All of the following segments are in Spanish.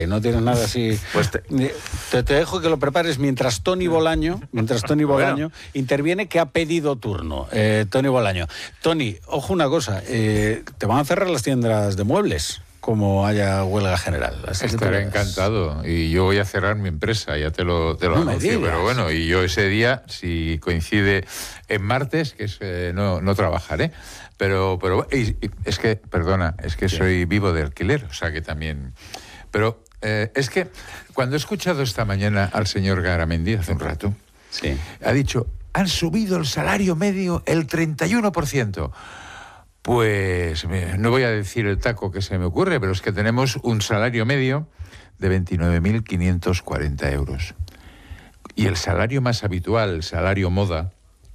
No tienes nada así. Pues te dejo que lo prepares mientras Toni Bolaño interviene, que ha pedido turno. Toni Bolaño. Toni, ojo una cosa, te van a cerrar las tiendas de muebles como haya huelga general. Estaré encantado, y yo voy a cerrar mi empresa, ya te lo anuncio, pero bueno, y yo ese día, si coincide en martes, que es, no trabajaré, pero es que, perdona, es que soy vivo de alquiler, o sea que también... Pero es que cuando he escuchado esta mañana al señor Garamendi hace un rato, ha dicho, han subido el salario medio el 31%. Pues no voy a decir el taco que se me ocurre, pero es que tenemos un salario medio de 29.540 euros. Y el salario más habitual, el salario moda,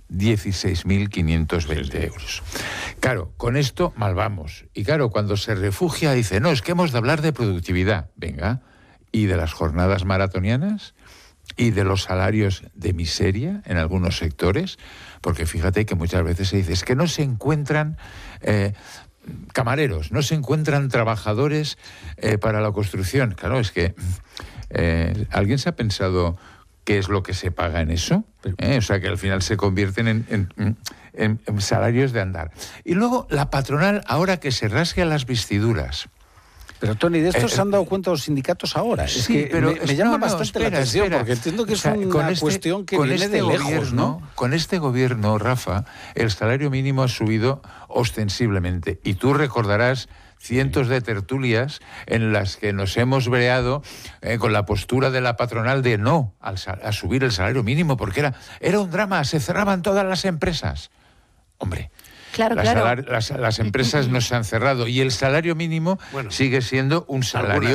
16.520 euros. Claro, con esto mal vamos. Y claro, cuando se refugia dice, no, es que hemos de hablar de productividad. Venga, ¿y de las jornadas maratonianas? ¿Y de los salarios de miseria en algunos sectores? Porque fíjate que muchas veces se dice, es que no se encuentran camareros, no se encuentran trabajadores para la construcción. Claro, es que ¿alguien se ha pensado qué es lo que se paga en eso? O sea, que al final se convierten en salarios de andar. Y luego la patronal, ahora que se rasga las vestiduras. Pero, Toni, de esto se han dado cuenta los sindicatos ahora. Sí, es que pero me llama bastante la atención, porque entiendo que es una cuestión que viene de lejos, ¿no? Con este gobierno, Rafa, el salario mínimo ha subido ostensiblemente. Y tú recordarás cientos de tertulias en las que nos hemos breado con la postura de la patronal de no a subir el salario mínimo, porque era un drama, se cerraban todas las empresas. Hombre... Claro. Las empresas no se han cerrado y el salario mínimo sigue siendo un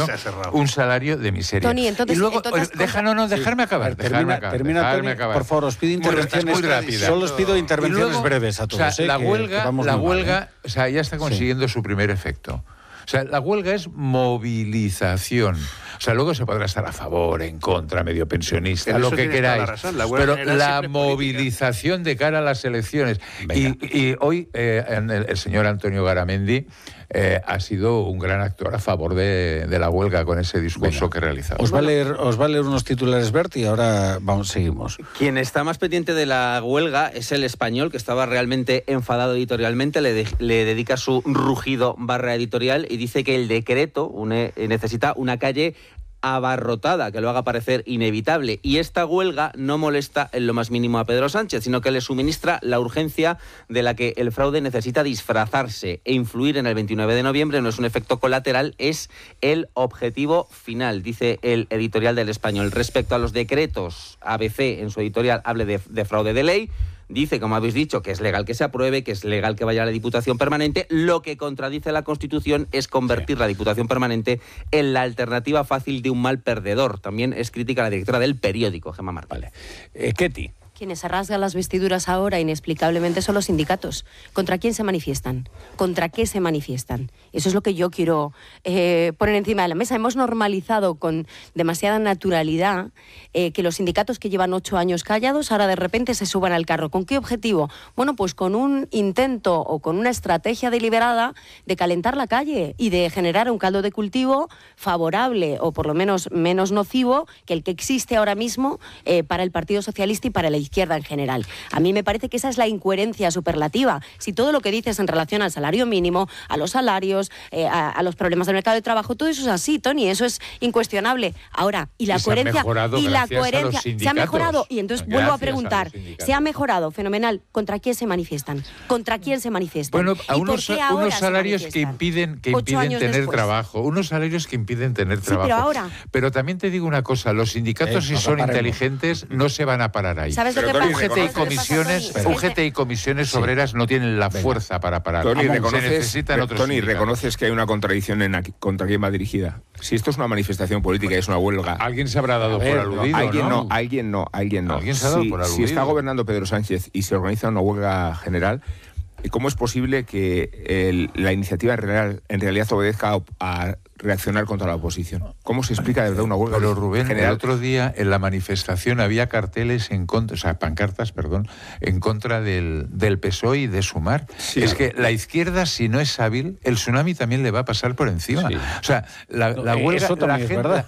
salario de miseria. Toni, entonces, y luego, dejarme acabar. Termina, Toni, por favor, os pido intervenciones muy rápidas. Solo os pido intervenciones luego, breves a todos. O sea, la huelga, o sea, ya está consiguiendo su primer efecto. O sea, la huelga es movilización. O sea, luego se podrá estar a favor, en contra, medio pensionista, lo que queráis. Pero la movilización de cara a las elecciones. Y hoy el señor Antonio Garamendi ha sido un gran actor a favor de la huelga con ese discurso que realizaba. Os va a leer unos titulares, Bert, y ahora seguimos. Quien está más pendiente de la huelga es el Español, que estaba realmente enfadado editorialmente, le dedica su rugido barra editorial y dice que el decreto necesita una calle abarrotada, que lo haga parecer inevitable. Y esta huelga no molesta en lo más mínimo a Pedro Sánchez, sino que le suministra la urgencia de la que el fraude necesita disfrazarse e influir en el 29 de noviembre. No es un efecto colateral, es el objetivo final, dice el editorial del Español. Respecto a los decretos, ABC en su editorial hable de fraude de ley. Dice, como habéis dicho, que es legal que se apruebe, que es legal que vaya a la Diputación Permanente. Lo que contradice la Constitución es convertir la Diputación Permanente en la alternativa fácil de un mal perdedor. También es crítica la directora del periódico, Gemma Martín. Ketty. Quienes se rasgan las vestiduras ahora inexplicablemente son los sindicatos. ¿Contra quién se manifiestan? ¿Contra qué se manifiestan? Eso es lo que yo quiero poner encima de la mesa. Hemos normalizado con demasiada naturalidad que los sindicatos que llevan 8 años callados ahora de repente se suban al carro. ¿Con qué objetivo? Bueno, pues con un intento o con una estrategia deliberada de calentar la calle y de generar un caldo de cultivo favorable o por lo menos menos nocivo que el que existe ahora mismo para el Partido Socialista y para la izquierda en general. A mí me parece que esa es la incoherencia superlativa. Si todo lo que dices en relación al salario mínimo, a los salarios, a los problemas del mercado de trabajo, todo eso es así, Toni, eso es incuestionable. Ahora, y la coherencia se ha mejorado. Y entonces vuelvo a preguntar, ¿se ha mejorado? Fenomenal. ¿Contra quién se manifiestan? ¿Contra quién se manifiestan? Bueno, a unos salarios que impiden tener trabajo. Unos salarios que impiden tener trabajo. Pero también te digo una cosa, los sindicatos, si son inteligentes, no se van a parar ahí. ¿Sabes UGT y comisiones obreras no tienen la fuerza para parar. Toni, reconoces que hay una contradicción contra quién va dirigida. Si esto es una manifestación política y es una huelga... Alguien se habrá dado por aludido, Alguien no. Alguien se ha dado por aludido. Si está gobernando Pedro Sánchez y se organiza una huelga general, ¿cómo es posible que la iniciativa en realidad obedezca a reaccionar contra la oposición? ¿Cómo se explica de verdad una huelga? Pero Rubén, general? el otro día en la manifestación había carteles pancartas, en contra del PSOE y de Sumar. Sí. Es que la izquierda, si no es hábil, el tsunami también le va a pasar por encima. Sí. O sea, la huelga, eso también es verdad.